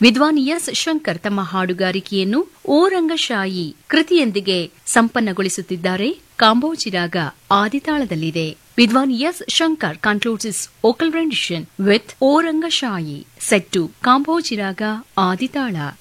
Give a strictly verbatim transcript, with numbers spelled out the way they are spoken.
ವಿದ್ವಾನ್ ಎಸ್ ಶಂಕರ್ ತಮ್ಮ ಹಾಡುಗಾರಿಕೆಯನ್ನು ಓರಂಗಶಾಯಿ ಕೃತಿಯೊಂದಿಗೆ ಸಂಪನ್ನಗೊಳಿಸುತ್ತಿದ್ದಾರೆ. ಕಾಂಬೋಜಿ ರಾಗ ಆದಿತಾಳದಲ್ಲಿದೆ. ವಿದ್ವಾನ್ S Shankar concludes his vocal rendition with ಓರಂಗಶಾಯಿ set to Kambhoji ರಾಗ ಆದಿತಾಳ.